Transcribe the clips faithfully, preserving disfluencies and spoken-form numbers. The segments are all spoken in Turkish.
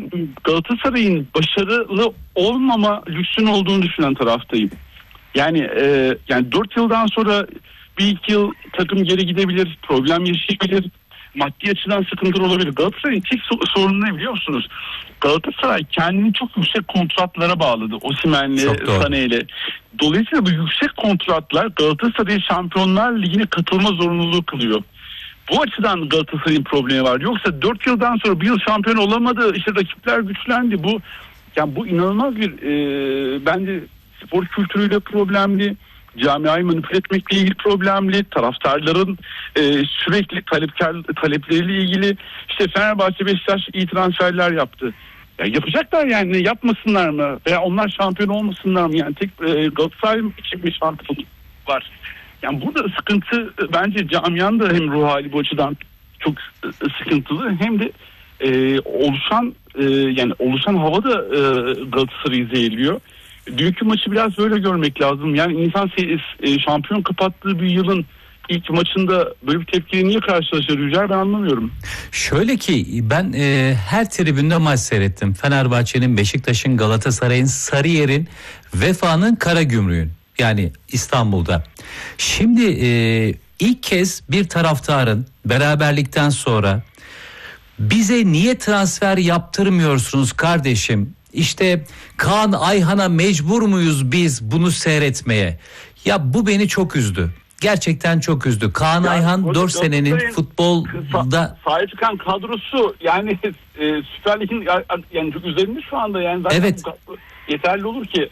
Galatasaray'ın başarılı olmama lüksün olduğunu düşünen taraftayım. Yani e, yani dört yıldan sonra bir iki yıl takım geri gidebilir, problem yaşayabilir, maddi açıdan sıkıntılar olabilir. Galatasaray'ın tek sorunu ne biliyor musunuz? Galatasaray kendini çok yüksek kontratlara bağladı. Osimhen'le, Sané'yle. Dolayısıyla bu yüksek kontratlar Galatasaray'ı Şampiyonlar Ligi'ne katılma zorunluluğu kılıyor. Bu açıdan Galatasaray'ın problemi var. Yoksa dört yıldan sonra bir yıl şampiyon olamadı. İşte rakipler güçlendi. Bu yani bu inanılmaz bir e, bence spor kültürüyle problemli. Camiayı manipüle etmekle ilgili problemli. Taraftarların e, sürekli talepkar, talepleriyle ilgili. İşte Fenerbahçe, Beşiktaş iyi transferler yaptı. Ya yapacaklar yani, yapmasınlar mı? Veya onlar şampiyon olmasınlar mı? Yani tek e, Galatasaray için bir şampiyon var. Yani burada sıkıntı bence camianın da hem ruh hali bu açıdan çok sıkıntılı, hem de e, oluşan e, yani oluşan hava da e, Galatasaray'ı zehirliyor. Dünkü maçı biraz böyle görmek lazım. Yani insan e, şampiyon kapattığı bir yılın ilk maçında böyle bir tepkiyle niye karşılaşır Yücel, ben anlamıyorum. Şöyle ki ben e, her tribünde maç seyrettim. Fenerbahçe'nin, Beşiktaş'ın, Galatasaray'ın, Sarıyer'in, Vefa'nın, Karagümrük'ün. Yani İstanbul'da. Şimdi e, ilk kez bir taraftarın beraberlikten sonra bize niye transfer yaptırmıyorsunuz kardeşim? İşte Kaan Ayhan'a mecbur muyuz biz bunu seyretmeye? Ya bu beni çok üzdü. Gerçekten çok üzdü. Kaan ya, Ayhan dört senenin futbolda sahip çıkan kadrosu yani e, Süper Lig'in yani çok üzerinde şu anda, yani zaten evet. Yeterli olur ki.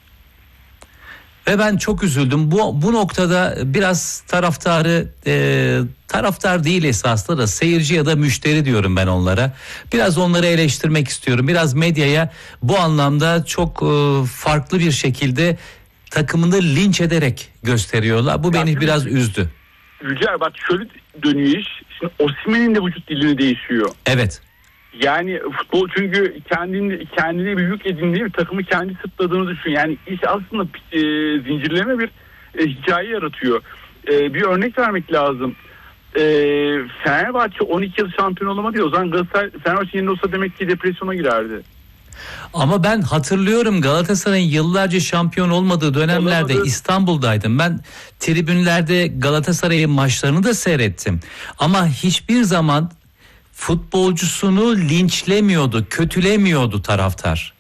Ve ben çok üzüldüm. Bu bu noktada biraz taraftarı e, taraftar değil esasında da seyirci ya da müşteri diyorum ben onlara. Biraz onları eleştirmek istiyorum. Biraz medyaya bu anlamda çok e, farklı bir şekilde takımını linç ederek gösteriyorlar. Bu ya beni biraz üzdü. Yücel bak şöyle dönüyor iş. Şimdi Osimhen'in de vücut dili değişiyor. Evet. Yani futbol çünkü kendini kendine bir yük edindiği bir takımı kendi sırtladığını düşün. Yani iş aslında e, zincirleme bir e, hikaye yaratıyor. E, bir örnek vermek lazım. E, Fenerbahçe on iki yıl şampiyon olamadı ya, o zaman Galatasaray Fenerbahçe yerinde olsa demek ki depresyona girerdi. Ama ben hatırlıyorum Galatasaray'ın yıllarca şampiyon olmadığı dönemlerde Olamadı. İstanbul'daydım. Ben tribünlerde Galatasaray'ın maçlarını da seyrettim. Ama hiçbir zaman futbolcusunu linçlemiyordu, kötülemiyordu taraftar.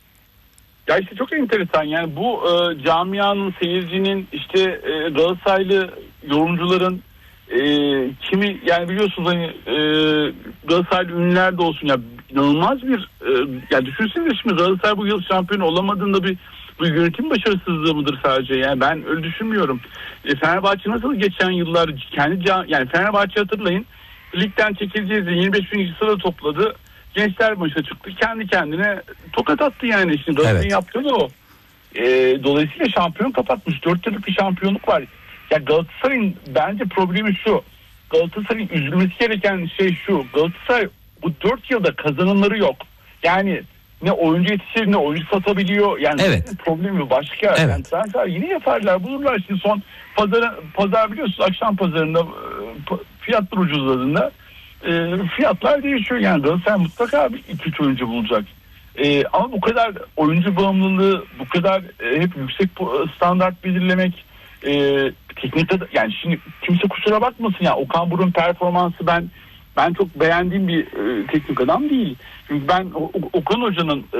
Ya işte çok enteresan yani bu e, camianın, seyircinin, işte e, Galatasaraylı yorumcuların e, kimi yani biliyorsunuz hani e, Galatasaraylı ünlüler de olsun ya, inanılmaz bir e, ya düşünsene şimdi Galatasaray bu yıl şampiyon olamadığında bir bu yönetim başarısızlığı mıdır sadece? Yani ben öyle düşünmüyorum. E, Fenerbahçe nasıl geçen yıllar kendi yani Fenerbahçe hatırlayın, ligden çekileceğiz yirmi beş bininci sırada topladı. Gençler maça çıktı. Kendi kendine tokat attı yani. Şimdi Galatasaray'ın evet. yaptığı da o. E, dolayısıyla şampiyon kapatmış. Dört yıllık bir şampiyonluk var. Ya Galatasaray'ın bence problemi şu. Galatasaray'ın üzülmesi gereken şey şu. Galatasaray bu dört yılda kazanımları yok. Yani ne oyuncu yetişir ne oyuncu satabiliyor. Yani evet. problemi başka. Evet. Yani transfer yine yaparlar, bulurlar. Şimdi son pazar, pazar biliyorsunuz akşam pazarında fiyatlar ucuzladığında e, fiyatlar değişiyor. Yani Galatasaray mutlaka bir iki üç oyuncu bulacak. E, ama bu kadar oyuncu bağımlılığı, bu kadar e, hep yüksek standart belirlemek, e, teknik yani şimdi kimse kusura bakmasın ya, Okan Buruk'un performansı ben ben çok beğendiğim bir e, teknik adam değil. Çünkü ben o, Okan Hoca'nın e,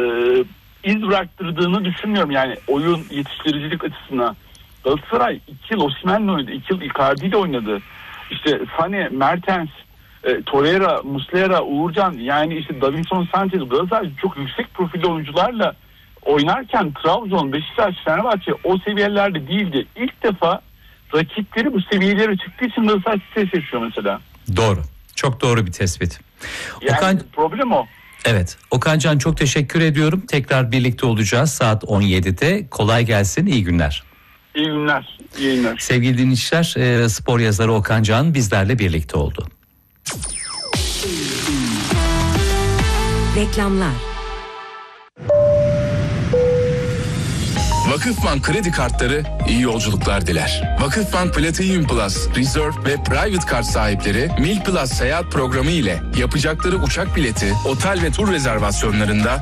iz bıraktırdığını düşünmüyorum yani oyun yetiştiricilik açısından. Galatasaray iki yıl Osimhen'le oynadı, iki yıl Icardi ile oynadı. İşte Sané, Mertens, e, Torreira, Muslera, Uğurcan, yani işte Davinson Sanchez, Galatasaray çok yüksek profilli oyuncularla oynarken Trabzon, Beşiktaş, Fenerbahçe o seviyelerde değildi. İlk defa rakipleri bu seviyelere çıktığı için Galatasaray stres yaşıyor mesela. Doğru. Çok doğru bir tespit. Yani Okan... problem o. Evet. Okancan çok teşekkür ediyorum. Tekrar birlikte olacağız saat on yedide. Kolay gelsin. İyi günler. İyi günler. İyi günler. Sevgili dinleyiciler, e, spor yazarı Okancan bizlerle birlikte oldu. Reklamlar. Vakıfbank kredi kartları iyi yolculuklar diler. Vakıfbank Platinum Plus, Reserve ve Private Kart sahipleri Mil Plus seyahat programı ile yapacakları uçak bileti, otel ve tur rezervasyonlarında